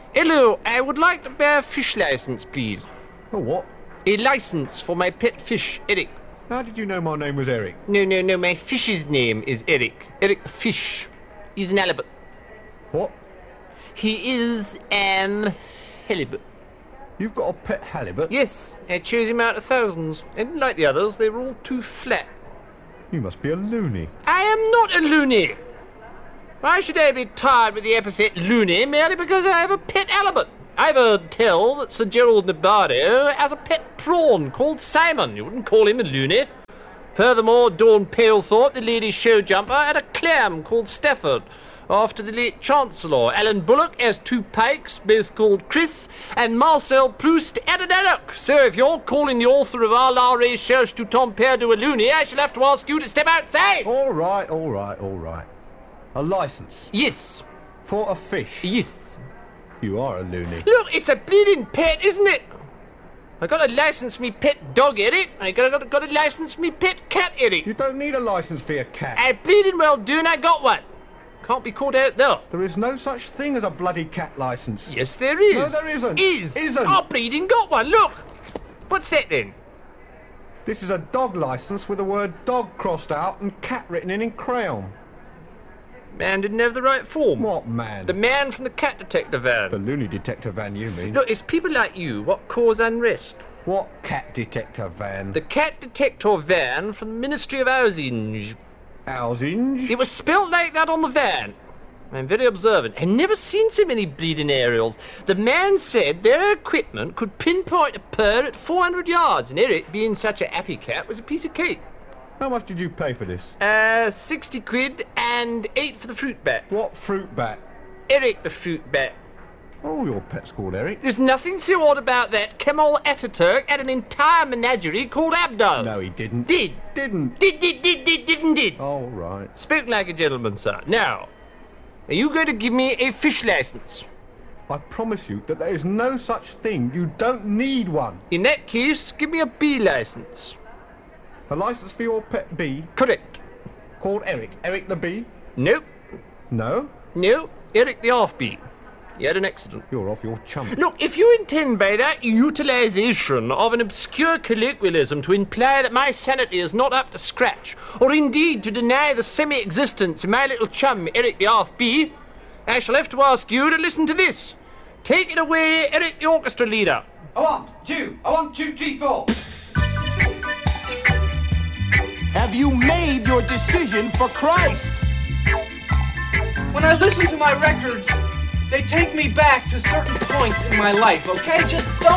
Hello, I would like to buy a fish license, please. Oh, what? A license for my pet fish, Eric. How did you know my name was Eric? No, my fish's name is Eric. Eric the fish. He's an halibut. What? He is an halibut. You've got a pet halibut? Yes, I chose him out of thousands. And like the others, they were all too flat. You must be a loony. I am not a loony. Why should I be tarred with the epithet loony merely because I have a pet halibut? I've heard tell that Sir Gerald Nabardo has a pet prawn called Simon. You wouldn't call him a loony. Furthermore, Dawn Palethorpe, the lady show jumper, had a clam called Stafford, after the late Chancellor. Alan Bullock has 2 pikes, both called Chris, and Marcel Proust had an haddock. So if you're calling the author of Our La Recherche du Temps Perdu a loony, I shall have to ask you to step outside. All right. A licence? Yes. For a fish? Yes. You are a loony. Look, it's a bleeding pet, isn't it? I got to license me pet dog, Eric. I got to license me pet cat, Eric. You don't need a licence for your cat. I bleeding well do, and I got one. Can't be caught out there. There is no such thing as a bloody cat licence. Yes, there is. No, there isn't. Isn't. I bleeding got one. Look. What's that then? This is a dog licence with the word dog crossed out and cat written in crayon. Man didn't have the right form. What man? The man from the cat detector van. The loony detector van, you mean? Look, it's people like you what cause unrest. What cat detector van? The cat detector van from the Ministry of Housing. Housing? It was spelt like that on the van. I'm very observant. I've never seen so many bleeding aerials. The man said their equipment could pinpoint a purr at 400 yards, and Eric, being such a happy cat, was a piece of cake. How much did you pay for this? 60 quid and 8 for the fruit bat. What fruit bat? Eric the fruit bat. Oh, your pet's called Eric. There's nothing so odd about that. Kemal Ataturk had an entire menagerie called Abdo. No, he didn't. Did. Didn't. Did. All right. Spoke like a gentleman, sir. Now, are you going to give me a fish license? I promise you that there is no such thing. You don't need one. In that case, give me a bee license. A licence for your pet bee? Correct. Called Eric? Eric the bee? Nope. No? No, Eric the half-bee. He had an accident. You're off your chump. Look, if you intend by that utilisation of an obscure colloquialism to imply that my sanity is not up to scratch, or indeed to deny the semi-existence of my little chum, Eric the half-bee, I shall have to ask you to listen to this. Take it away, Eric the orchestra leader. 1, 2, 1, 2, 3, 4. Have you made your decision for Christ? When I listen to my records, they take me back to certain points in my life, okay? Just don't